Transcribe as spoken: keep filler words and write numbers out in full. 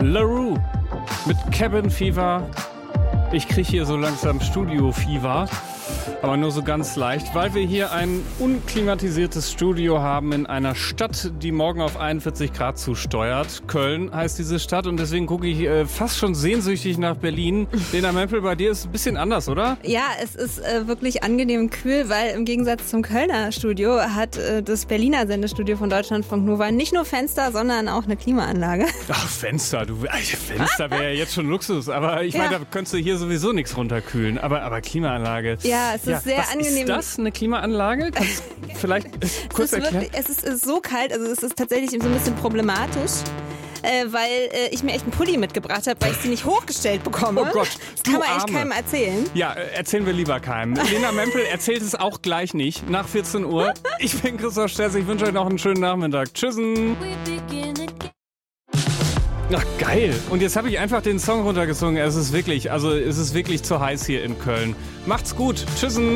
LaRue mit Cabin Fever. Ich kriege hier so langsam Studio-Fever, aber nur so ganz leicht, weil wir hier ein unklimatisiertes Studio haben in einer Stadt, die morgen auf einundvierzig Grad zusteuert. Köln heißt diese Stadt und deswegen gucke ich äh, fast schon sehnsüchtig nach Berlin. Lena Mempel, bei dir ist es ein bisschen anders, oder? Ja, es ist äh, wirklich angenehm kühl, weil im Gegensatz zum Kölner Studio hat äh, das Berliner Sendestudio von Deutschlandfunk Nova nicht nur Fenster, sondern auch eine Klimaanlage. Ach, Fenster, du, Fenster wäre ja jetzt schon Luxus, aber ich Ja. meine, da könntest du hier sowieso nichts runterkühlen, aber, aber Klimaanlage. Ja, es ist Ja, sehr was angenehm. Ist das eine Klimaanlage? Kannst du vielleicht äh, kurz es ist erklären? wirklich, es ist, es ist so kalt, also es ist tatsächlich so ein bisschen problematisch. Äh, weil äh, ich mir echt einen Pulli mitgebracht habe, weil ich sie nicht hochgestellt bekomme. Oh Gott, das du kann man echt Arme. keinem erzählen. Ja, äh, erzählen wir lieber keinem. Lena Mempel erzählt es auch gleich nicht, nach vierzehn Uhr. Ich bin Christoph Stess, ich wünsche euch noch einen schönen Nachmittag. Tschüssen. Ach, geil. Und jetzt habe ich einfach den Song runtergesungen. Es ist wirklich, also es ist wirklich zu heiß hier in Köln. Macht's gut. Tschüssen.